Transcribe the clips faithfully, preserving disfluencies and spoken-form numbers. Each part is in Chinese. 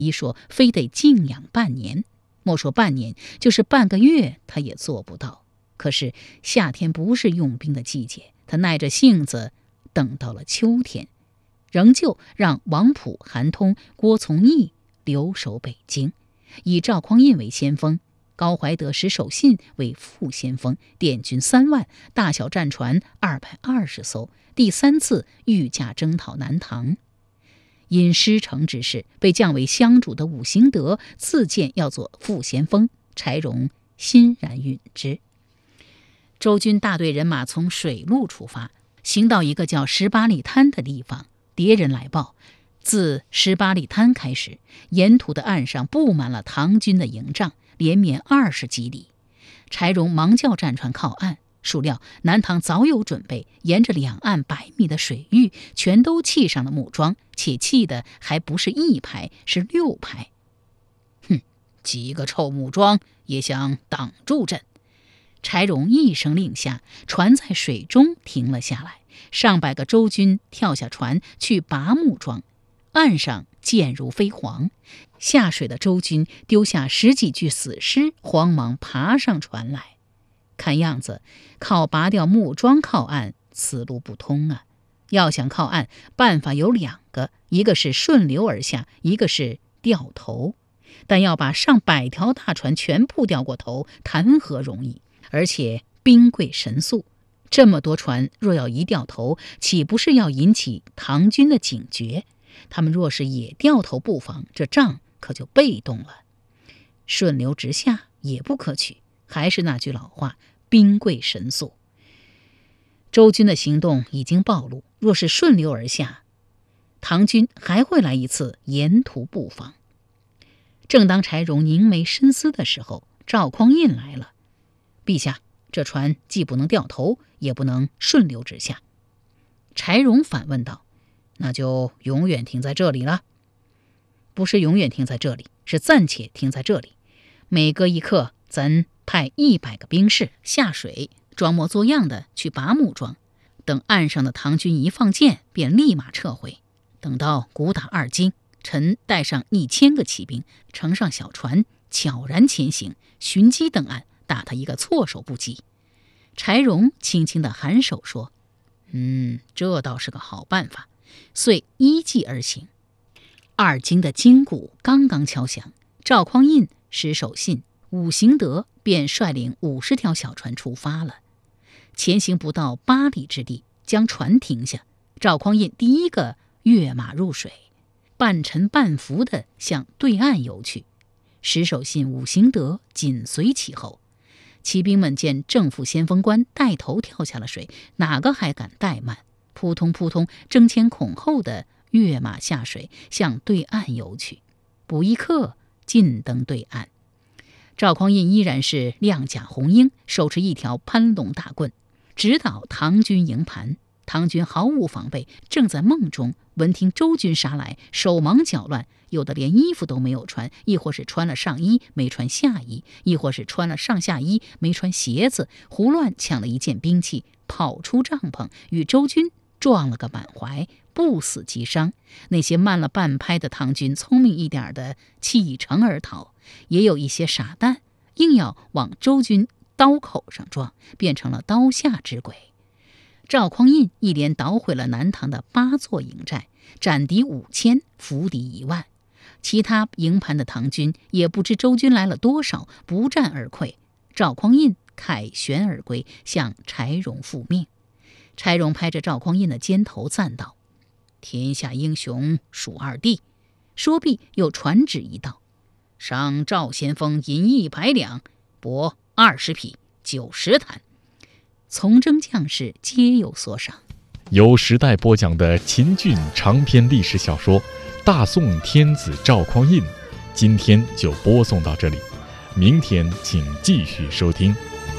一说非得静养半年，莫说半年，就是半个月他也做不到。可是夏天不是用兵的季节，他耐着性子等到了秋天，仍旧让王溥、韩通、郭从义留守北京，以赵匡胤为先锋，高怀德、石守信为副先锋，点军三万，大小战船二百二十艘，第三次御驾征讨南唐。因失城之事，被降为襄主的武行德自荐要做副先锋，柴荣欣然允之。周军大队人马从水路出发，行到一个叫十八里滩的地方，敌人来报，自十八里滩开始，沿途的岸上布满了唐军的营帐，连绵二十几里。柴荣忙叫战船靠岸，孰料南唐早有准备，沿着两岸百米的水域全都砌上了木桩，且砌的还不是一排，是六排。哼，几个臭木桩也想挡住朕！柴荣一声令下，船在水中停了下来，上百个周军跳下船去拔木桩，岸上箭如飞蝗。下水的周军丢下十几具死尸，慌忙爬上船来。看样子靠拔掉木桩靠岸，此路不通啊！要想靠岸，办法有两个，一个是顺流而下，一个是掉头。但要把上百条大船全部掉过头，谈何容易？而且兵贵神速，这么多船若要一掉头，岂不是要引起唐军的警觉？他们若是也掉头不防，这仗可就被动了。顺流直下也不可取，还是那句老话，兵贵神速。周军的行动已经暴露，若是顺流而下，唐军还会来一次沿途布防。正当柴荣凝眉深思的时候，赵匡胤来了。陛下，这船既不能掉头，也不能顺流直下。柴荣反问道：那就永远停在这里了？不是永远停在这里，是暂且停在这里。每隔一刻，咱派一百个兵士下水，装模作样的去拔木桩，等岸上的唐军一放箭，便立马撤回。等到鼓打二更，臣带上一千个骑兵，乘上小船，悄然前行，寻机登岸，打他一个措手不及。柴荣轻轻地颔首说：嗯，这倒是个好办法。遂依计而行。二更的金鼓刚刚敲响，赵匡胤、石守信、武行德便率领五十条小船出发了。前行不到八里之地，将船停下，赵匡胤第一个跃马入水，半沉半浮地向对岸游去。石守信、武行德紧随其后。骑兵们见正副先锋官带头跳下了水，哪个还敢怠慢？扑通扑通，争先恐后的跃马下水，向对岸游去。不一刻，尽登对岸。赵匡胤依然是亮甲红缨，手持一条攀龙大棍，直捣唐军营盘。唐军毫无防备，正在梦中，闻听周军杀来，手忙脚乱，有的连衣服都没有穿，亦或是穿了上衣没穿下衣，亦或是穿了上下衣没穿鞋子，胡乱抢了一件兵器，跑出帐篷，与周军撞了个满怀，不死即伤。那些慢了半拍的唐军，聪明一点的弃城而逃，也有一些傻蛋硬要往周军刀口上撞，变成了刀下之鬼。赵匡胤一连捣毁了南唐的八座营寨，斩敌五千，俘敌一万。其他营盘的唐军也不知周军来了多少，不战而溃。赵匡胤凯旋而归，向柴荣复命。柴荣拍着赵匡胤的肩头赞道：天下英雄数二弟。说毕又传旨一道：赏赵先锋银一百两，帛二十匹，九十坛。从征将士皆有所赏。 由时代播讲的秦俊长篇历史小说《大宋天子赵匡胤》，今天就播送到这里，明天请继续收听。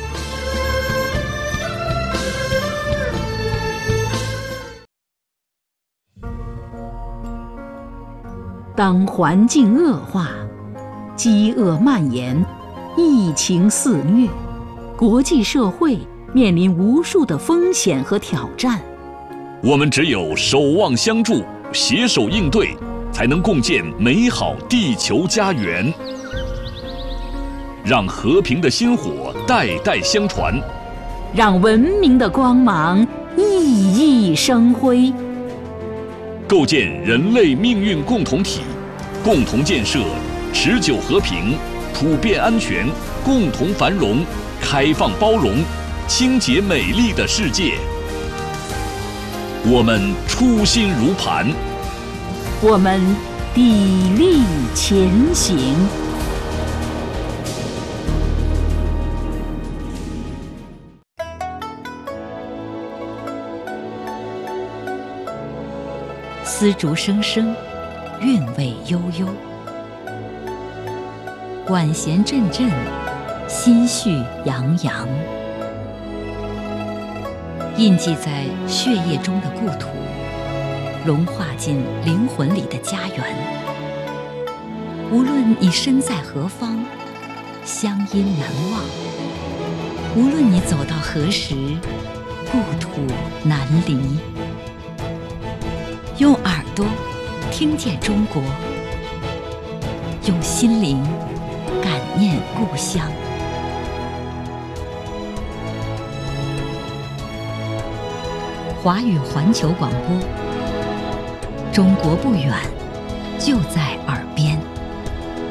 当环境恶化，饥饿蔓延，疫情肆虐，国际社会面临无数的风险和挑战。 我们只有守望相助，携手应对， 才能共建美好地球家园。让和平的薪火代代相传， 让文明的光芒熠熠生辉。 构建人类命运共同体，共同建设持久和平、普遍安全、共同繁荣、开放包容、清洁美丽的世界。我们初心如磐， 我们砥砺前行。丝竹声声，韵味悠悠，管弦阵阵，心绪洋洋。印记在血液中的故土，融化进灵魂里的家园。无论你身在何方，乡音难忘；无论你走到何时，故土难离。用耳朵听见中国，用心灵感念故乡。华语环球广播，中国不远，就在耳